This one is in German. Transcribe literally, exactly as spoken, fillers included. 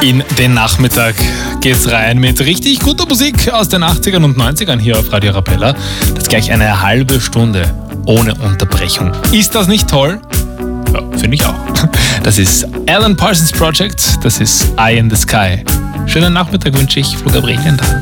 In den Nachmittag geht's rein mit richtig guter Musik aus den achtzigern und neunzigern hier auf Radio Arabella. Das gleich eine halbe Stunde ohne Unterbrechung. Ist das nicht toll? Ja, finde ich auch. Das ist Alan Parsons Project, das ist Eye in the Sky. Schönen Nachmittag wünsche ich, Flo Gabrielien da.